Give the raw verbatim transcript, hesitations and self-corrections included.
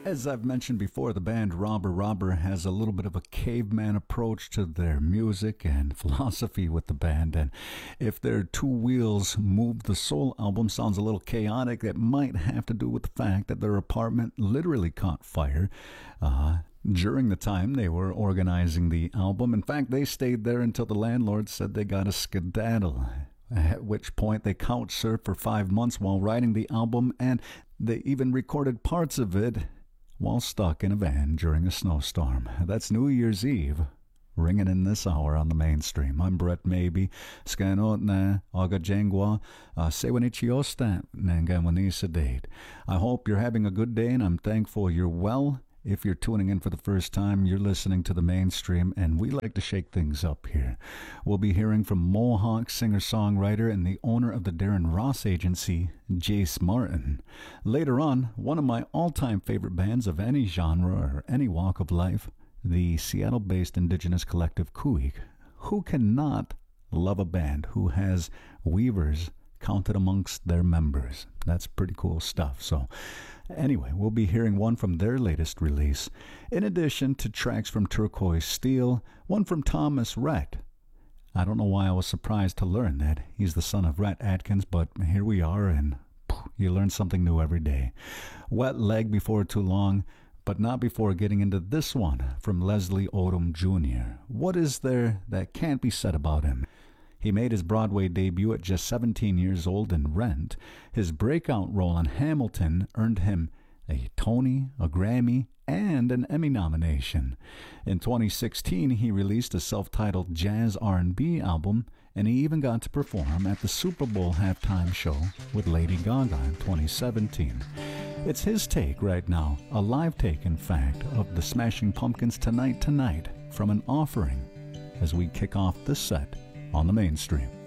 As I've mentioned before, the band Robber Robber has a little bit of a caveman approach to their music and philosophy with the band. And if their Two Wheels Move the Soul album sounds a little chaotic, it might have to do with the fact that their apartment literally caught fire uh, during the time they were organizing the album. In fact, they stayed there until the landlord said they got to skedaddle. At which point they couch surfed for five months while writing the album, and they even recorded parts of it while stuck in a van during a snowstorm. That's New Year's Eve, ringing in this hour on the mainstream. I'm Brett Maybe. Scanot na aga jengwa sewanichiosta nangamanisadate. I hope you're having a good day, and I'm thankful you're well. If you're tuning in for the first time, you're listening to the mainstream, and we like to shake things up here. We'll be hearing from Mohawk singer-songwriter and the owner of the Darren Ross Agency, Jace Martin. Later on, one of my all-time favorite bands of any genre or any walk of life, the Seattle-based indigenous collective Kuik. Who cannot love a band who has weavers counted amongst their members? That's pretty cool stuff. So anyway, we'll be hearing one from their latest release, in addition to tracks from Turquoise Steel, one from Thomas Rhett. I don't know why I was surprised to learn that he's the son of Rhett Atkins, but here we are, and you learn something new every day. Wet Leg before too long, but not before getting into this one from Leslie Odom Junior What is there that can't be said about him? He made his Broadway debut at just seventeen years old in Rent. His breakout role in Hamilton earned him a Tony, a Grammy, and an Emmy nomination. In twenty sixteen, he released a self-titled jazz R and B album, and he even got to perform at the Super Bowl halftime show with Lady Gaga in twenty seventeen. It's his take right now, a live take, in fact, of the Smashing Pumpkins' Tonight Tonight from an offering as we kick off this set on the mainstream.